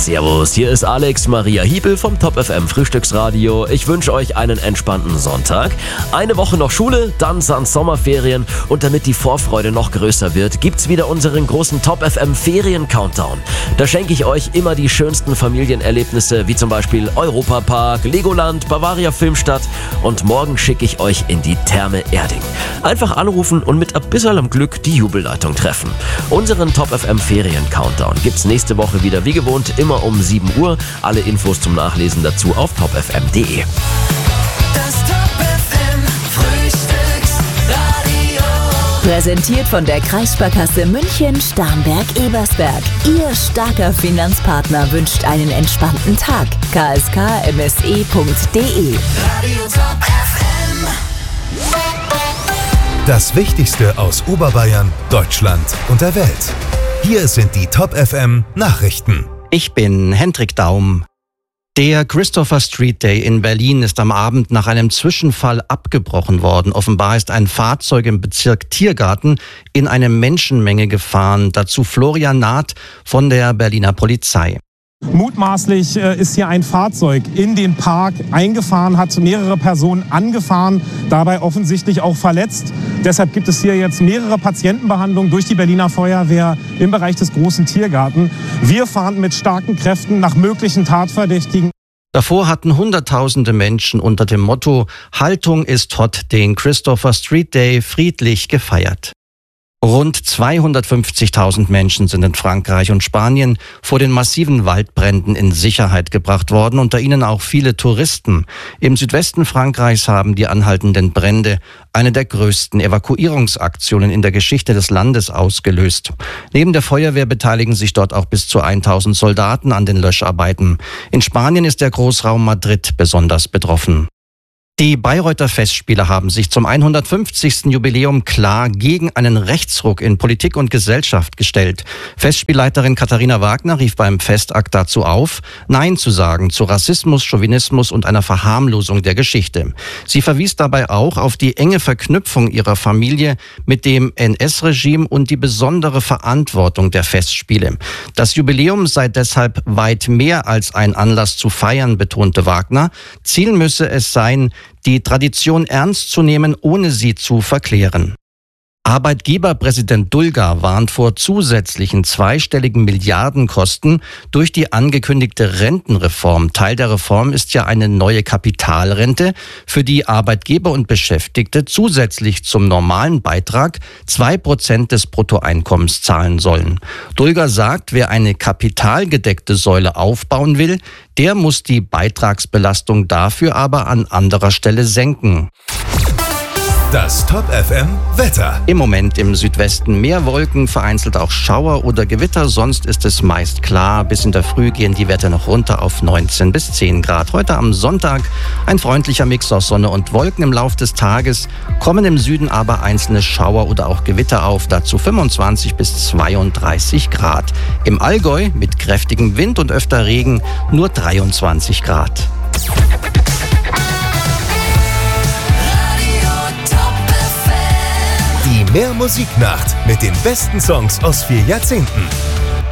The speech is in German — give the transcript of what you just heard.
Servus, hier ist Alex Maria Hiebel vom Top FM Frühstücksradio. Ich wünsche euch einen entspannten Sonntag. Eine Woche noch Schule, dann sind Sommerferien und damit die Vorfreude noch größer wird, gibt's wieder unseren großen Top FM Ferien-Countdown. Da schenke ich euch immer die schönsten Familienerlebnisse, wie zum Beispiel Europapark, Legoland, Bavaria Filmstadt und morgen schicke ich euch in die Therme Erding. Einfach anrufen und mit ein bisschen Glück die Jubelleitung treffen. Unseren Top FM Ferien-Countdown gibt's nächste Woche wieder wie gewohnt, immer um 7 Uhr. Alle Infos zum Nachlesen dazu auf topfm.de. Das Top FM Frühstücksradio. Präsentiert von der Kreissparkasse München, Starnberg-Ebersberg. Ihr starker Finanzpartner wünscht einen entspannten Tag. kskmse.de. Radio Top FM. Das Wichtigste aus Oberbayern, Deutschland und der Welt. Hier sind die Top FM Nachrichten. Ich bin Hendrik Daum. Der Christopher Street Day in Berlin ist am Abend nach einem Zwischenfall abgebrochen worden. Offenbar ist ein Fahrzeug im Bezirk Tiergarten in eine Menschenmenge gefahren. Dazu Florian Naht von der Berliner Polizei. Mutmaßlich ist hier ein Fahrzeug in den Park eingefahren, hat mehrere Personen angefahren, dabei offensichtlich auch verletzt. Deshalb gibt es hier jetzt mehrere Patientenbehandlungen durch die Berliner Feuerwehr im Bereich des großen Tiergarten. Wir fahren mit starken Kräften nach möglichen Tatverdächtigen. Davor hatten Hunderttausende Menschen unter dem Motto "Haltung ist hot" den Christopher Street Day friedlich gefeiert. Rund 250.000 Menschen sind in Frankreich und Spanien vor den massiven Waldbränden in Sicherheit gebracht worden, unter ihnen auch viele Touristen. Im Südwesten Frankreichs haben die anhaltenden Brände eine der größten Evakuierungsaktionen in der Geschichte des Landes ausgelöst. Neben der Feuerwehr beteiligen sich dort auch bis zu 1000 Soldaten an den Löscharbeiten. In Spanien ist der Großraum Madrid besonders betroffen. Die Bayreuther Festspiele haben sich zum 150. Jubiläum klar gegen einen Rechtsruck in Politik und Gesellschaft gestellt. Festspielleiterin Katharina Wagner rief beim Festakt dazu auf, Nein zu sagen zu Rassismus, Chauvinismus und einer Verharmlosung der Geschichte. Sie verwies dabei auch auf die enge Verknüpfung ihrer Familie mit dem NS-Regime und die besondere Verantwortung der Festspiele. Das Jubiläum sei deshalb weit mehr als ein Anlass zu feiern, betonte Wagner. Ziel müsse es sein, die Tradition ernst zu nehmen, ohne sie zu verklären. Arbeitgeberpräsident Dulger warnt vor zusätzlichen zweistelligen Milliardenkosten durch die angekündigte Rentenreform. Teil der Reform ist ja eine neue Kapitalrente, für die Arbeitgeber und Beschäftigte zusätzlich zum normalen Beitrag 2% des Bruttoeinkommens zahlen sollen. Dulger sagt, wer eine kapitalgedeckte Säule aufbauen will, der muss die Beitragsbelastung dafür aber an anderer Stelle senken. Das Top FM Wetter. Im Moment im Südwesten mehr Wolken, vereinzelt auch Schauer oder Gewitter, sonst ist es meist klar. Bis in der Früh gehen die Werte noch runter auf 19 bis 10 Grad. Heute am Sonntag ein freundlicher Mix aus Sonne und Wolken im Lauf des Tages, kommen im Süden aber einzelne Schauer oder auch Gewitter auf, dazu 25 bis 32 Grad. Im Allgäu mit kräftigem Wind und öfter Regen nur 23 Grad. Die Mehr Musiknacht mit den besten Songs aus 4 Jahrzehnten.